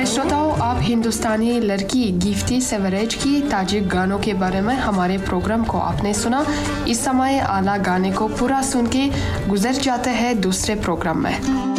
प्यारे श्रोताओं, आप हिंदुस्तानी लड़की गिफ्टी सेवरेज की ताजिक गानों के बारे में हमारे प्रोग्राम को आपने सुना। इस समय आला गाने को पूरा सुन के गुजर जाते हैं दूसरे प्रोग्राम में।